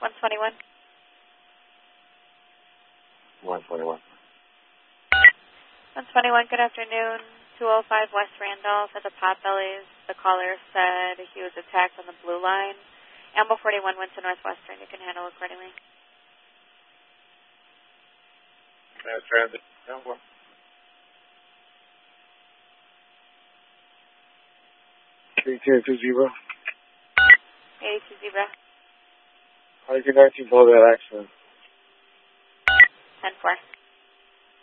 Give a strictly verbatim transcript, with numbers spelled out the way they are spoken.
one twenty-one. one twenty-one. one twenty-one, good afternoon. two oh five West Randolph at the Potbellies. The caller said he was attacked on the blue line. Amble forty-one went to Northwestern. You can handle accordingly. Mass Transit. Amble. eighteen two zero. eighty-two zebra. I can actually blow that accident. ten four.